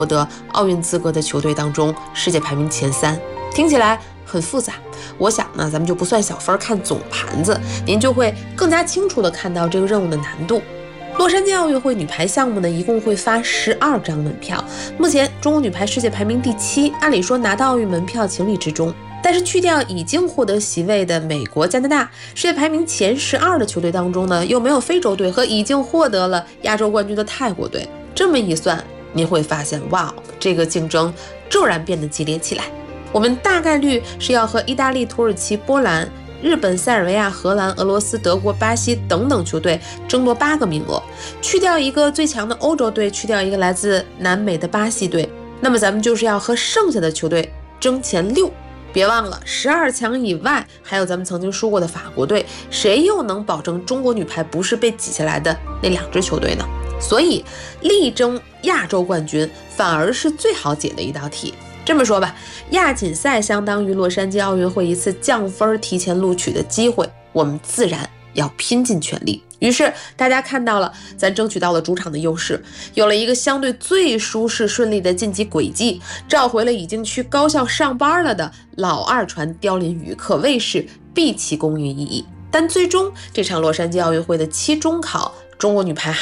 获得奥运资格的球队当中世界排名前3。听起来很复杂，我想呢，咱们就不算小分，看总盘子，您就会更加清楚地看到这个任务的难度。洛杉矶奥运会女排项目呢，一共会发12张门票。目前中国女排世界排名第7，按理说拿到奥运门票情理之中。但是去掉已经获得席位的美国、加拿大，世界排名前12的球队当中呢，又没有非洲队和已经获得了亚洲冠军的泰国队。这么一算，您会发现，哇，这个竞争骤然变得激烈起来。我们大概率是要和意大利、土耳其、波兰、日本、塞尔维亚、荷兰、俄罗斯、德国、巴西等等球队争夺8个名额，去掉一个最强的欧洲队，去掉一个来自南美的巴西队，那么咱们就是要和剩下的球队争前6。别忘了12强以外还有咱们曾经输过的法国队，谁又能保证中国女排不是被挤下来的那2支球队呢？所以力争亚洲冠军反而是最好解的一道题。这么说吧，亚锦赛相当于洛杉矶奥运会一次降分提前录取的机会，我们自然要拼尽全力。于是大家看到了，咱争取到了主场的优势，有了一个相对最舒适顺利的晋级轨迹，召回了已经去高校上班了的老二传刁林宇，可谓是毕其功于一役。但最终这场洛杉矶奥运会的期中考，中国女排